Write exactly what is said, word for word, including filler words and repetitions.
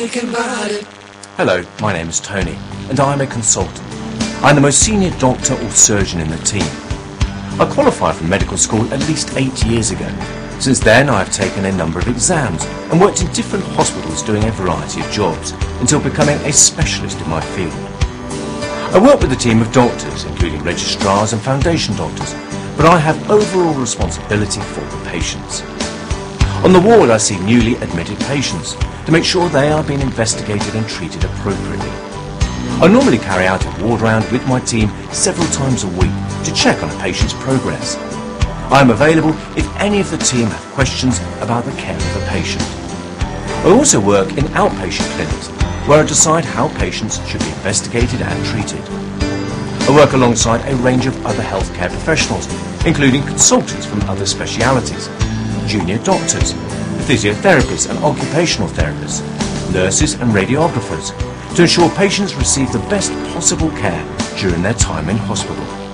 thinking about it. Hello, my name is Tony, and I am a consultant. I am the most senior doctor or surgeon in the team. I qualified from medical school at least eight years ago. Since then, I have taken a number of exams and worked in different hospitals doing a variety of jobs until becoming a specialist in my field. I work with a team of doctors, including registrars and foundation doctors, but I have overall responsibility for the patients. On the ward, I see newly admitted patients to make sure they are being investigated and treated appropriately. I normally carry out a ward round with my team several times a week to check on a patient's progress. I am available if any of the team have questions about the care of a patient. I also work in outpatient clinics where I decide how patients should be investigated and treated. I work alongside a range of other healthcare professionals, including consultants from other specialities, junior doctors, physiotherapists and occupational therapists, nurses and radiographers, to ensure patients receive the best possible care during their time in hospital.